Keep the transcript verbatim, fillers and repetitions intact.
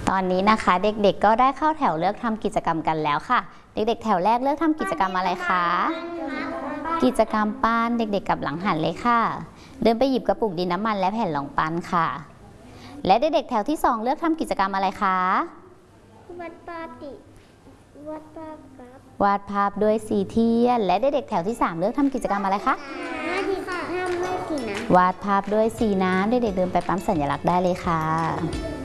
ตอนนี้นะคะเด็กๆก็ได้เข้าแถวเลือกทำกิจกรรมกันแล้วค่ะเด็กๆแถวแรกเลือกทำกิจกรรมอะไรคะกิจกรรมปั้นเด็กๆกับหลังหันเลยค่ะเดินไปหยิบกระปุกดินน้ำมันและแผ่นรองปั้นค่ะและเด็กๆแถวที่สองเลือกทำกิจกรรมอะไรคะวาดภาพติวาดภาพครับวาดภาพด้วยสีเทียนและเด็กๆแถวที่สามเลือกทำกิจกรรมอะไรคะวาดภาพด้วยสีน้ำวาดภาพด้วยสีน้ำเด็กๆเดินไปปั๊มสัญลักษณ์ได้เลยค่ะ